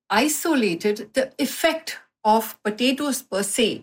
isolated the effect of potatoes per se.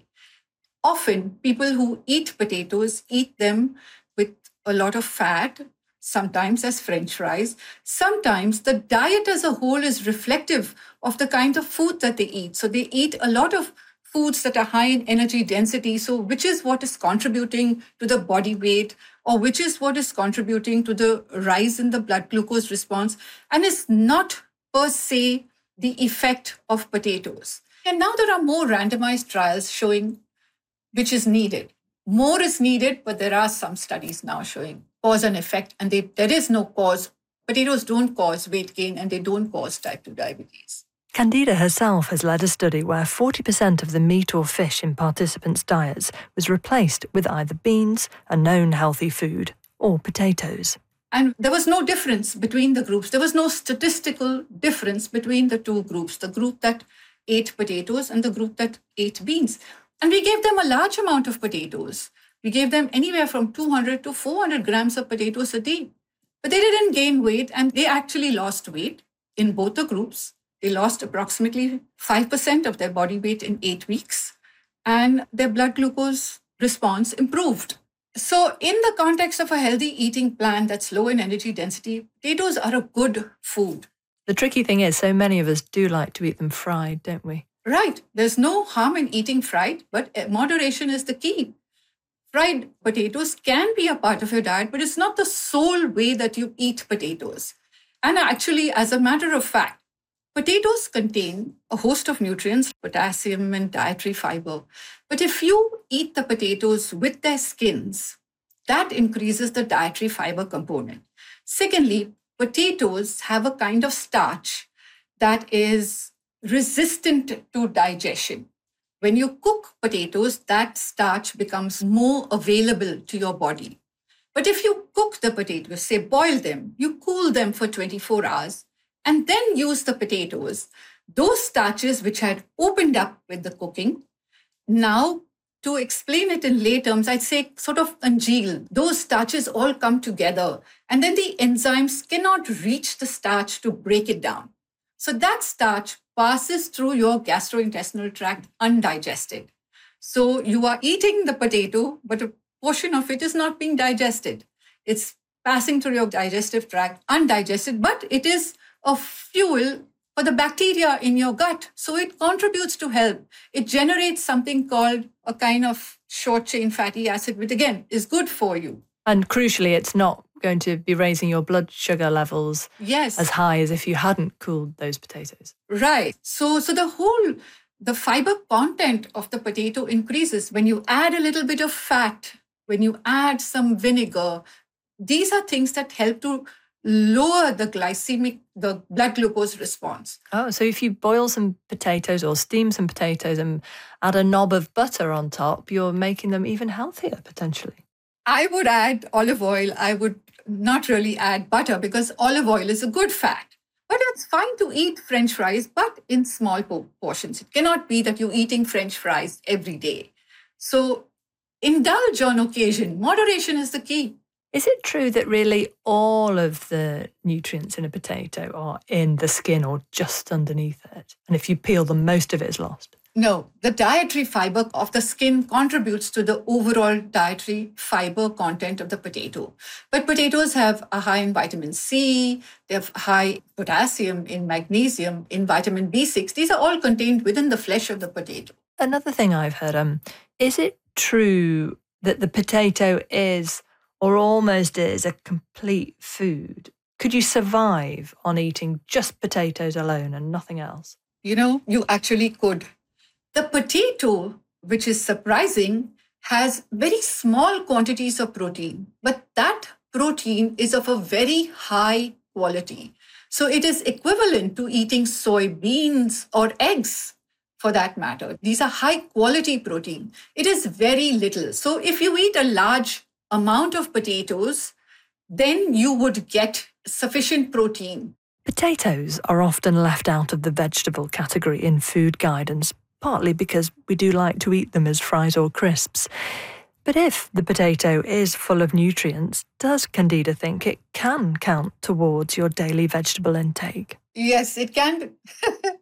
Often, people who eat potatoes eat them with a lot of fat, sometimes as French fries. Sometimes the diet as a whole is reflective of the kind of food that they eat. So they eat a lot of foods that are high in energy density. So, which is what is contributing to the body weight, or which is what is contributing to the rise in the blood glucose response, and is not per se the effect of potatoes. And now there are more randomized trials showing which is needed. More is needed, but there are some studies now showing cause and effect, and there is no cause. Potatoes don't cause weight gain, and they don't cause type 2 diabetes. Candida herself has led a study where 40% of the meat or fish in participants' diets was replaced with either beans, a known healthy food, or potatoes. And there was no difference between the groups. There was no statistical difference between the two groups, the group that ate potatoes and the group that ate beans. And we gave them a large amount of potatoes. We gave them anywhere from 200 to 400 grams of potatoes a day. But they didn't gain weight, and they actually lost weight in both the groups. They lost approximately 5% of their body weight in 8 weeks, and their blood glucose response improved. So in the context of a healthy eating plan that's low in energy density, potatoes are a good food. The tricky thing is, so many of us do like to eat them fried, don't we? Right. There's no harm in eating fried, but moderation is the key. Fried potatoes can be a part of your diet, but it's not the sole way that you eat potatoes. And actually, as a matter of fact, potatoes contain a host of nutrients, potassium and dietary fiber. But if you eat the potatoes with their skins, that increases the dietary fiber component. Secondly, potatoes have a kind of starch that is resistant to digestion. When you cook potatoes, that starch becomes more available to your body. But if you cook the potatoes, say boil them, you cool them for 24 hours, and then use the potatoes, those starches which had opened up with the cooking, now to explain it in lay terms, I'd say sort of congeal. Those starches all come together, and then the enzymes cannot reach the starch to break it down. So that starch passes through your gastrointestinal tract undigested. So you are eating the potato, but a portion of it is not being digested. It's passing through your digestive tract undigested, but it is a fuel for the bacteria in your gut. So it contributes to health. It generates something called a kind of short-chain fatty acid, which again is good for you. And crucially, it's not going to be raising your blood sugar levels as high as if you hadn't cooled those potatoes. Right. So the fiber content of the potato increases when you add a little bit of fat, when you add some vinegar. These are things that help to lower the blood glucose response. Oh, so if you boil some potatoes or steam some potatoes and add a knob of butter on top, you're making them even healthier, potentially. I would add olive oil. I would not really add butter because olive oil is a good fat. But it's fine to eat French fries, but in small portions. It cannot be that you're eating French fries every day. So indulge on occasion. Moderation is the key. Is it true that really all of the nutrients in a potato are in the skin or just underneath it? And if you peel them, most of it is lost? No, the dietary fiber of the skin contributes to the overall dietary fiber content of the potato. But potatoes have a high in vitamin C, they have high potassium, in magnesium, in vitamin B6. These are all contained within the flesh of the potato. Another thing I've heard, is it true that the potato is or almost is a complete food? Could you survive on eating just potatoes alone and nothing else? You actually could. The potato, which is surprising, has very small quantities of protein, but that protein is of a very high quality. So it is equivalent to eating soybeans or eggs, for that matter. These are high quality protein. It is very little. So if you eat a large amount of potatoes, then you would get sufficient protein. Potatoes are often left out of the vegetable category in food guidance, partly because we do like to eat them as fries or crisps. But if the potato is full of nutrients, does Candida think it can count towards your daily vegetable intake? Yes, it can.